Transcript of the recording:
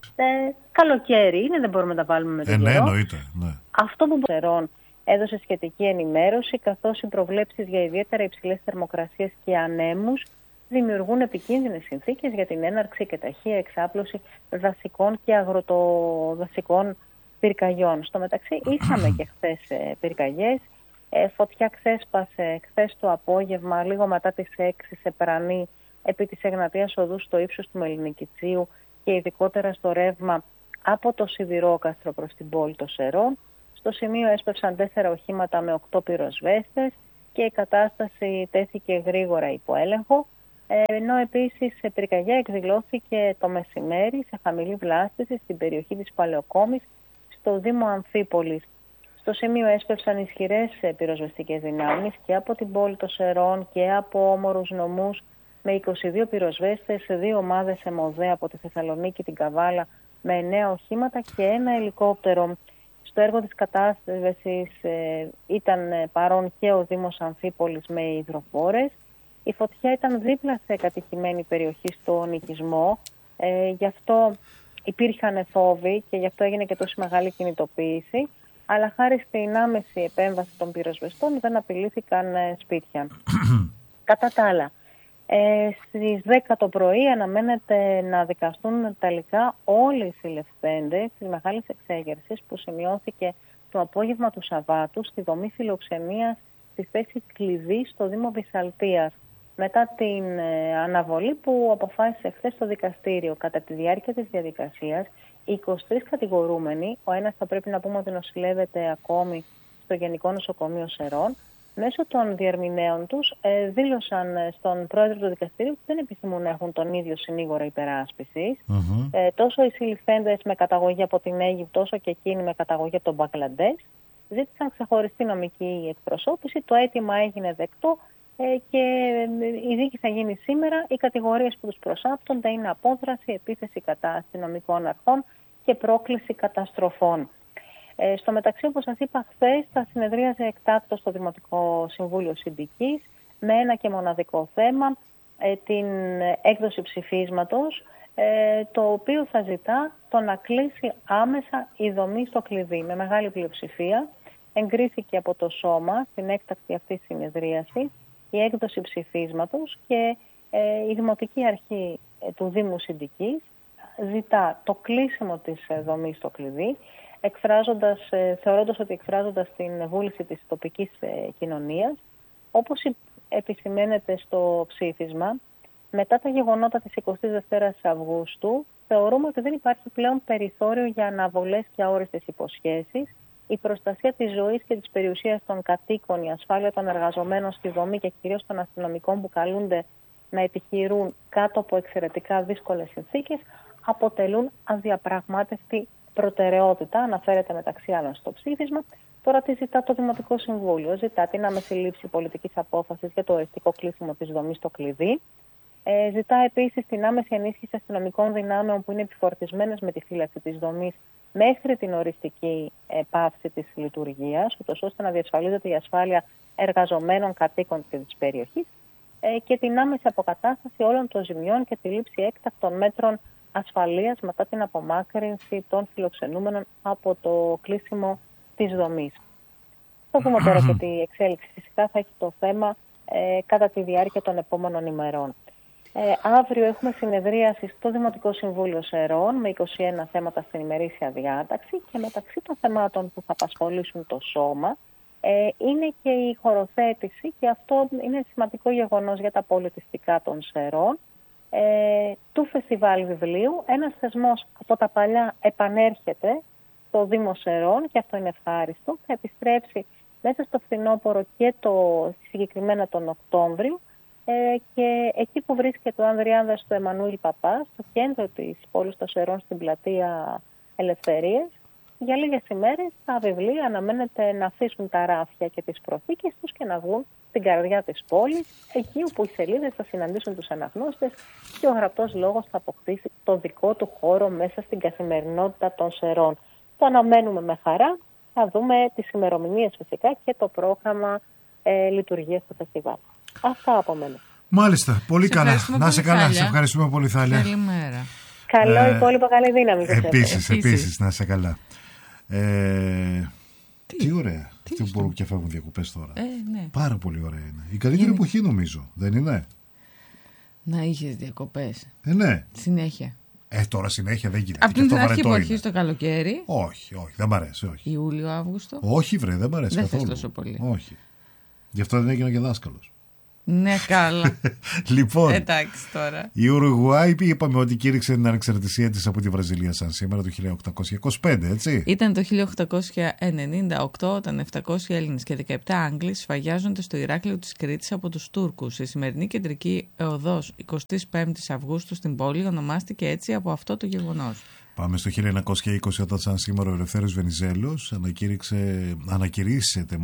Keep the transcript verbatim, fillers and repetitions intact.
Ε, καλοκαίρι είναι, δεν μπορούμε να τα βάλουμε με τον ε, καιρό. Ναι, εννοείται. Ναι. Αυτό που Σερών έδωσε σχετική ενημέρωση, καθώς οι προβλέψεις για ιδιαίτερα υψηλές θερμοκρασίες και ανέμους δημιουργούν επικίνδυνες συνθήκες για την έναρξη και ταχεία εξάπλωση δασικών και αγροτοδασικών πυρκαγιών. Στο μεταξύ είχαμε και χθες πυρκαγιές. Ε, φωτιά ξέσπασε χθες το απόγευμα, λίγο μετά τις έξι, σε Πρανή, επί της Εγνατίας Οδού στο ύψος του Μελινικητσίου και ειδικότερα στο ρεύμα από το Σιδηρόκαστρο προς την πόλη των Σερών. Στο σημείο έσπευσαν τέσσερα οχήματα με οκτώ πυροσβέστες και η κατάσταση τέθηκε γρήγορα υπό έλεγχο. Ενώ επίσης σε πυρκαγιά εκδηλώθηκε το μεσημέρι σε χαμηλή βλάστηση στην περιοχή της Παλαιοκόμης στο Δήμο Αμφίπολης. Στο σημείο έσπευσαν ισχυρές πυροσβεστικές δυνάμεις και από την πόλη των Σερών και από όμορους νομούς με είκοσι δύο πυροσβέστες, δύο ομάδες ΕΜΟΔΕ από τη Θεσσαλονίκη, την Καβάλα με εννέα οχήματα και ένα ελικόπτερο. Στο έργο της κατάσβεσης ε, ήταν παρόν και ο Δήμος Αμφίπολης με υδροφόρες. Η φωτιά ήταν δίπλα σε κατοικημένη περιοχή στον οικισμό, ε, γι' αυτό υπήρχαν φόβοι και γι' αυτό έγινε και τόση μεγάλη κινητοποίηση, αλλά χάρη στην άμεση επέμβαση των πυροσβεστών δεν απειλήθηκαν ε, σπίτια. Κατά τα άλλα, ε, στις δέκα το πρωί αναμένεται να δικαστούν τελικά όλοι οι συλληφθέντες της μεγάλης εξέγερσης που σημειώθηκε το απόγευμα του Σαββάτου στη δομή φιλοξενίας στη θέση κλειδί στο Δήμο Βυσσαλτίας, μετά την ε, αναβολή που αποφάσισε χθες το δικαστήριο. Κατά τη διάρκεια της διαδικασίας, οι είκοσι τρεις κατηγορούμενοι, ο ένας θα πρέπει να πούμε ότι νοσηλεύεται ακόμη στο Γενικό Νοσοκομείο Σερών, μέσω των διερμηνέων τους ε, δήλωσαν στον πρόεδρο του δικαστηρίου ότι δεν επιθυμούν να έχουν τον ίδιο συνήγορο υπεράσπισης. Mm-hmm. Ε, τόσο οι συλληφθέντες με καταγωγή από την Αίγυπτο, όσο και εκείνοι με καταγωγή από τον Μπαγκλαντές ζήτησαν ξεχωριστή νομική εκπροσώπηση. Το αίτημα έγινε δεκτό ε, και η δίκη θα γίνει σήμερα. Οι κατηγορίες που τους προσάπτονται είναι απόδραση, επίθεση κατά αστυνομικών αρχών και πρόκληση καταστροφών. Ε, στο μεταξύ, όπως σας είπα, χθες θα συνεδρίαζε εκτάκτως στο Δημοτικό Συμβούλιο Συνδικής με ένα και μοναδικό θέμα, ε, την έκδοση ψηφίσματος, ε, το οποίο θα ζητά το να κλείσει άμεσα η δομή στο κλειδί. Με μεγάλη πλειοψηφία εγκρίθηκε από το Σώμα στην έκτακτη αυτή συνεδρίαση η έκδοση ψηφίσματος και ε, η Δημοτική Αρχή ε, του Δήμου Συνδικής ζητά το κλείσιμο της ε, δομής στο κλειδί, εκφράζοντας, θεωρώντας ότι εκφράζοντας την βούληση της τοπικής ε, κοινωνίας, όπως επισημαίνεται στο ψήφισμα, μετά τα γεγονότα της εικοστής δεύτερης Αυγούστου, θεωρούμε ότι δεν υπάρχει πλέον περιθώριο για αναβολές και αόριστες υποσχέσεις. Η προστασία της ζωής και της περιουσίας των κατοίκων, η ασφάλεια των εργαζομένων στη δομή και κυρίως των αστυνομικών που καλούνται να επιχειρούν κάτω από εξαιρετικά δύσκολες συνθήκες, αποτελούν αδιαπραγμάτευτη προτεραιότητα, αναφέρεται μεταξύ άλλων στο ψήφισμα. Τώρα τι ζητά το Δημοτικό Συμβούλιο? Ζητά την άμεση λήψη πολιτικής απόφασης για το οριστικό κλείσιμο της δομής στο κλειδί. Ε, ζητά επίσης την άμεση ενίσχυση αστυνομικών δυνάμεων που είναι επιφορτισμένες με τη φύλαξη της δομής μέχρι την οριστική ε, πάυση της λειτουργίας, ούτως ώστε να διασφαλίζεται η ασφάλεια εργαζομένων κατοίκων της περιοχής ε, και την άμεση αποκατάσταση όλων των ζημιών και τη λήψη έκτακτων μέτρων ασφαλείας μετά την απομάκρυνση των φιλοξενούμενων από το κλείσιμο της δομής. Θα δούμε τώρα και τι εξέλιξη φυσικά θα έχει το θέμα ε, κατά τη διάρκεια των επόμενων ημερών. Ε, αύριο έχουμε συνεδρίαση στο Δημοτικό Συμβούλιο Σερών με είκοσι ένα θέματα στην ημερήσια διάταξη και μεταξύ των θεμάτων που θα απασχολήσουν το Σώμα ε, είναι και η χωροθέτηση, και αυτό είναι σημαντικό γεγονός για τα πολιτιστικά των Σερών, Ε, του Φεστιβάλ Βιβλίου. Ένας θεσμός από τα παλιά επανέρχεται στο Δήμο Σερών και αυτό είναι ευχάριστο. Θα επιστρέψει μέσα στο φθινόπωρο και το, συγκεκριμένα τον Οκτώβριο ε, και εκεί που βρίσκεται ο Ανδριάδας στο Εμμανουήλ Παπά, στο κέντρο της πόλης των Σερών στην πλατεία Ελευθερίας, για λίγες ημέρες τα βιβλία αναμένεται να αφήσουν τα ράφια και τις προθήκες τους και να βγουν στην καρδιά της πόλης, εκεί όπου οι σελίδες θα συναντήσουν τους αναγνώστες και ο γραπτός λόγος θα αποκτήσει το δικό του χώρο μέσα στην καθημερινότητα των Σερών. Το αναμένουμε με χαρά. Θα δούμε τις ημερομηνίες φυσικά και το πρόγραμμα ε, λειτουργίας του φεστιβάλ. Αυτά από μένα. Μάλιστα. Πολύ σε καλά. Να είσαι καλά. Σε ευχαριστούμε πολύ, Θάλια. Καλημέρα. Καλό Ε, υπόλοιπο, καλή δύναμη. Επίσης, επίσης, να είσαι καλά. Ε, τι, τι ωραία. Τι Αυτοί που μπορούν και φεύγουν διακοπές τώρα. Ε, ναι. Πάρα πολύ ωραία είναι. Η καλύτερη Είναι. εποχή νομίζω, δεν είναι? Να είχες διακοπές. Ε, ναι. Συνέχεια. Ε, τώρα συνέχεια δεν γίνεται. Από την αρχή που αρχίζει το καλοκαίρι. Όχι, όχι, δεν μ' αρέσει, όχι. Ιούλιο, Αύγουστο. Όχι, βρε, δεν μ' αρέσει Δεν καθόλου. θες τόσο πολύ. Όχι. Γι' αυτό δεν έγινα και δάσκαλος. Ναι, καλά. Λοιπόν, Εντάξει τώρα. η Ουρουγουάη είπαμε ότι κήρυξε την ανεξαρτησία της από τη Βραζιλία σαν σήμερα το χίλια οκτακόσια είκοσι πέντε, έτσι. Ήταν το χίλια οκτακόσια ενενήντα οκτώ όταν επτακόσιοι Έλληνες και δεκαεπτά Άγγλοι σφαγιάζονται στο Ηράκλειο της Κρήτης από τους Τούρκους. Η σημερινή κεντρική οδός εικοστή πέμπτη Αυγούστου στην πόλη ονομάστηκε έτσι από αυτό το γεγονός. Πάμε στο χίλια εννιακόσια είκοσι όταν σαν σήμερα ο Ελευθέριος Βενιζέλος ανακήρυξε, ανακηρύσσεται